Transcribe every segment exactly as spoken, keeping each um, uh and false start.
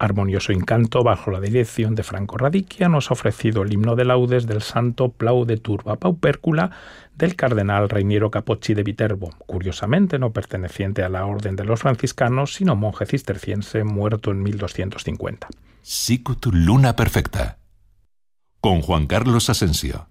armonioso encanto bajo la dirección de Franco Radicchia, nos ha ofrecido el himno de laudes del santo Plaude Turba Paupercula del cardenal Reiniero Capocci de Viterbo, curiosamente no perteneciente a la orden de los franciscanos, sino monje cisterciense muerto en mil doscientos cincuenta. Sicut Luna Perfecta, con Juan Carlos Asensio.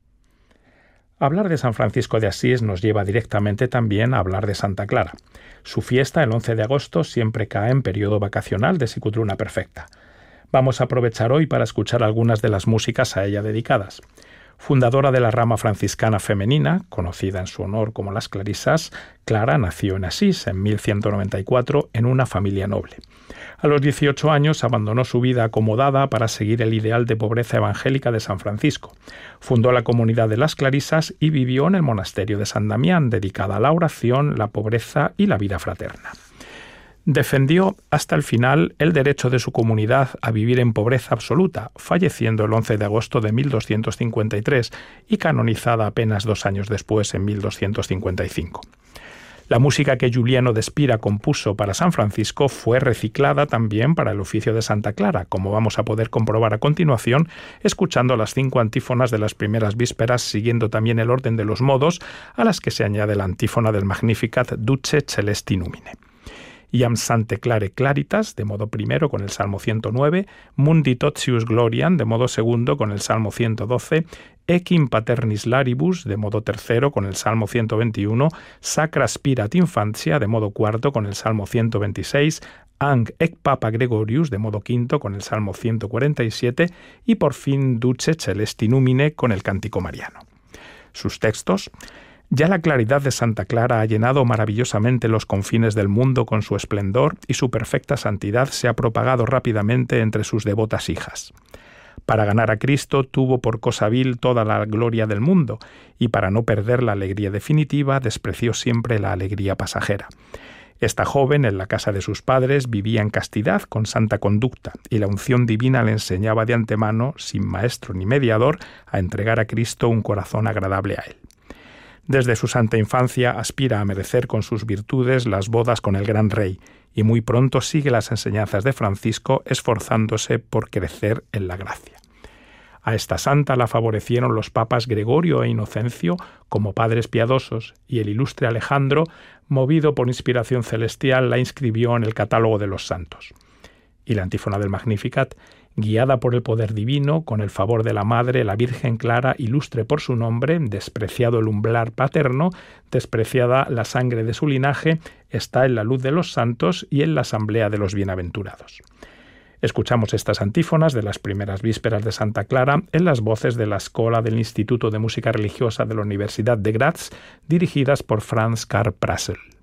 Hablar de San Francisco de Asís nos lleva directamente también a hablar de Santa Clara. Su fiesta, el once de agosto, siempre cae en periodo vacacional de Sicut Luna Perfecta. Vamos a aprovechar hoy para escuchar algunas de las músicas a ella dedicadas. Fundadora de la rama franciscana femenina, conocida en su honor como las Clarisas, Clara nació en Asís en mil ciento noventa y cuatro en una familia noble. A los dieciocho años abandonó su vida acomodada para seguir el ideal de pobreza evangélica de San Francisco. Fundó la comunidad de las Clarisas y vivió en el monasterio de San Damián, dedicada a la oración, la pobreza y la vida fraterna. Defendió hasta el final el derecho de su comunidad a vivir en pobreza absoluta, falleciendo el once de agosto de mil doscientos cincuenta y tres y canonizada apenas dos años después, en mil doscientos cincuenta y cinco. La música que Giuliano de Spira compuso para San Francisco fue reciclada también para el oficio de Santa Clara, como vamos a poder comprobar a continuación, escuchando las cinco antífonas de las primeras vísperas, siguiendo también el orden de los modos, a las que se añade la antífona del Magnificat Duce Celesti Numine. Iam Sante Clare Claritas, de modo primero con el Salmo ciento nueve, Mundi Totius Gloriam, de modo segundo con el Salmo ciento doce, Ecim Paternis Laribus, de modo tercero con el Salmo ciento veintiuno, Sacra Spirat Infantia, de modo cuarto con el Salmo ciento veintiséis, Ang ec Papa Gregorius, de modo quinto con el Salmo ciento cuarenta y siete y por fin Duce Celesti Numine con el Cántico Mariano. Sus textos: ya la claridad de Santa Clara ha llenado maravillosamente los confines del mundo con su esplendor y su perfecta santidad se ha propagado rápidamente entre sus devotas hijas. Para ganar a Cristo tuvo por cosa vil toda la gloria del mundo y para no perder la alegría definitiva despreció siempre la alegría pasajera. Esta joven, en la casa de sus padres, vivía en castidad con santa conducta y la unción divina le enseñaba de antemano, sin maestro ni mediador, a entregar a Cristo un corazón agradable a él. Desde su santa infancia aspira a merecer con sus virtudes las bodas con el gran rey y muy pronto sigue las enseñanzas de Francisco esforzándose por crecer en la gracia. A esta santa la favorecieron los papas Gregorio e Inocencio como padres piadosos y el ilustre Alejandro, movido por inspiración celestial, la inscribió en el catálogo de los santos. Y la antífona del Magnificat: guiada por el poder divino, con el favor de la Madre, la Virgen Clara, ilustre por su nombre, despreciado el umbral paterno, despreciada la sangre de su linaje, está en la luz de los santos y en la asamblea de los bienaventurados. Escuchamos estas antífonas de las primeras vísperas de Santa Clara en las voces de la Escola del Instituto de Música Religiosa de la Universidad de Graz, dirigidas por Franz Karl Prasel.